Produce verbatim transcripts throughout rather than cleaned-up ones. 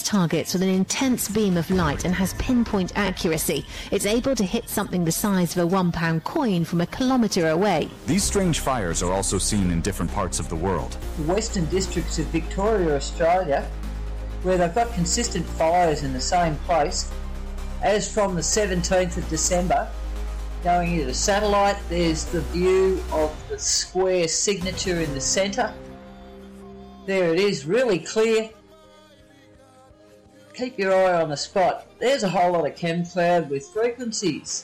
targets with an intense beam of light and has pinpoint accuracy. It's able to hit something the size of a one-pound coin from a kilometre away. These strange fires are also seen in different parts of the world. The western districts of Victoria, Australia, where they've got consistent fires in the same place, as from the seventeenth of December, going into the satellite, there's the view of the square signature in the centre. There it is, really clear. Keep your eye on the spot. There's a whole lot of chem cloud with frequencies.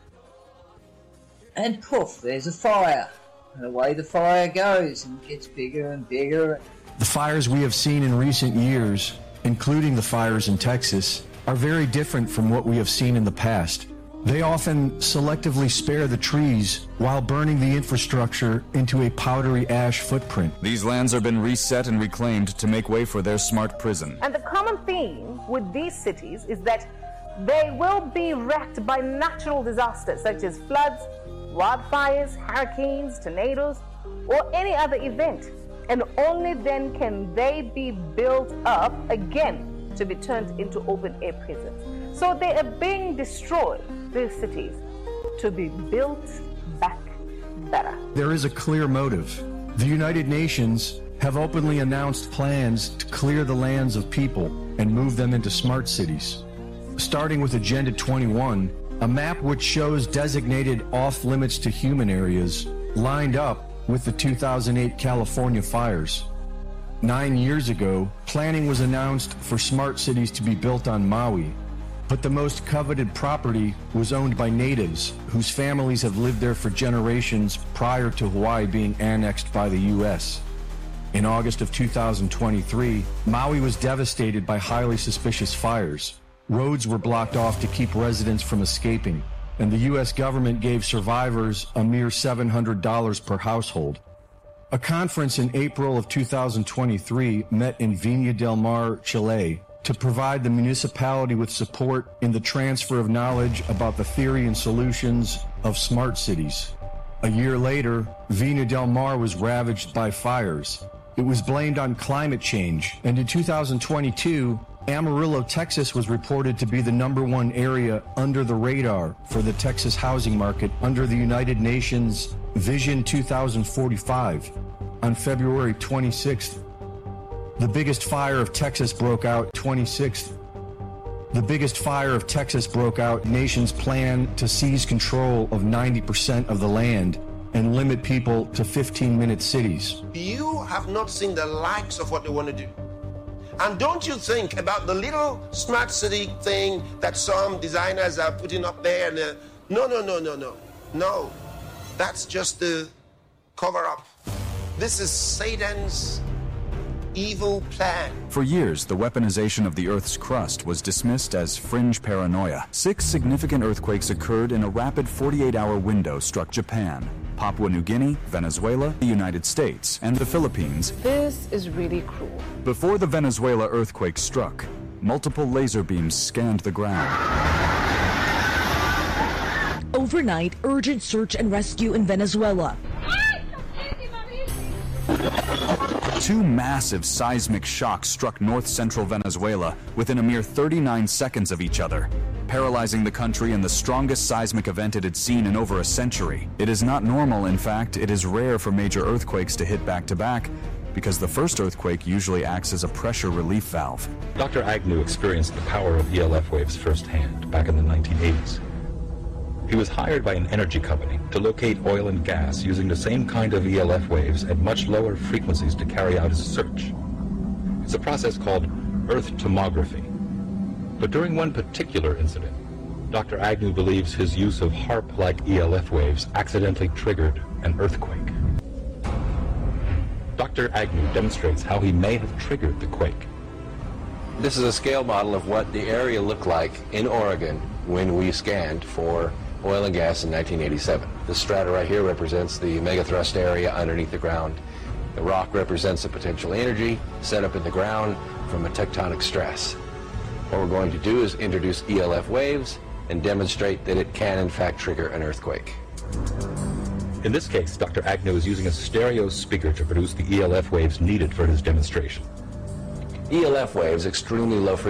And poof, there's a fire. And away the fire goes and gets bigger and bigger. The fires we have seen in recent years, including the fires in Texas, are very different from what we have seen in the past. They often selectively spare the trees while burning the infrastructure into a powdery ash footprint. These lands have been reset and reclaimed to make way for their smart prison. And the common theme with these cities is that they will be wrecked by natural disasters such as floods, wildfires, hurricanes, tornadoes, or any other event. And only then can they be built up again to be turned into open-air prisons. So they are being destroyed, these cities, to be built back better. There is a clear motive. The United Nations have openly announced plans to clear the lands of people and move them into smart cities. Starting with Agenda twenty-one, a map which shows designated off-limits to human areas lined up with the two thousand eight California fires. Nine years ago, planning was announced for smart cities to be built on Maui, but the most coveted property was owned by natives whose families have lived there for generations prior to Hawaii being annexed by the U S. In August of two thousand twenty-three, Maui was devastated by highly suspicious fires. Roads were blocked off to keep residents from escaping, and the U S government gave survivors a mere seven hundred dollars per household. A conference in April of two thousand twenty-three met in Viña del Mar, Chile, to provide the municipality with support in the transfer of knowledge about the theory and solutions of smart cities. A year later, Viña del Mar was ravaged by fires. It was blamed on climate change, and in two thousand twenty-two, Amarillo, Texas was reported to be the number one area under the radar for the Texas housing market under the United Nations Vision two thousand forty-five. On February twenty-sixth, the biggest fire of Texas broke out. twenty-sixth, the biggest fire of Texas broke out. Nation's plan to seize control of ninety percent of the land and limit people to fifteen-minute cities. You have not seen the likes of what they want to do. And don't you think about the little smart city thing that some designers are putting up there? And, uh, no, no, no, no, no. No, that's just the cover-up. This is Satan's evil plan. For years, the weaponization of the Earth's crust was dismissed as fringe paranoia. Six significant earthquakes occurred in a rapid forty-eight hour window struck Japan, Papua New Guinea, Venezuela, the United States, and the Philippines. This is really cruel. Before the Venezuela earthquake struck, multiple laser beams scanned the ground. Overnight, urgent search and rescue in Venezuela. Two massive seismic shocks struck north-central Venezuela within a mere thirty-nine seconds of each other, paralyzing the country in the strongest seismic event it had seen in over a century. It is not normal, in fact, it is rare for major earthquakes to hit back-to-back, because the first earthquake usually acts as a pressure relief valve. Doctor Agnew experienced the power of E L F waves firsthand back in the nineteen eighties. He was hired by an energy company to locate oil and gas using the same kind of E L F waves at much lower frequencies to carry out his search. It's a process called earth tomography. But during one particular incident, Doctor Agnew believes his use of HAARP-like E L F waves accidentally triggered an earthquake. Doctor Agnew demonstrates how he may have triggered the quake. This is a scale model of what the area looked like in Oregon when we scanned for oil and gas in nineteen eighty-seven. This strata right here represents the megathrust area underneath the ground. The rock represents the potential energy set up in the ground from a tectonic stress. What we're going to do is introduce E L F waves and demonstrate that it can in fact trigger an earthquake. In this case, Doctor Agnew is using a stereo speaker to produce the E L F waves needed for his demonstration. E L F waves, extremely low frequency